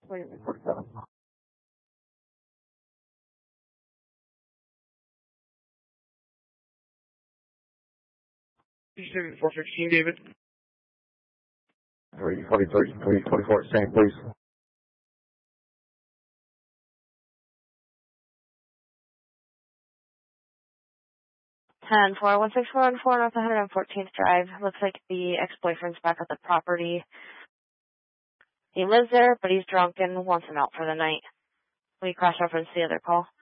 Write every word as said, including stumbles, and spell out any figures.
forty-seven. four fifteen, David. three forty-three, three forty-four, same, please. ten four one six four one four North one fourteenth Drive. Looks like the ex-boyfriend's back at the property. He lives there, but he's drunk and wants him out for the night. We cross-reference the other call.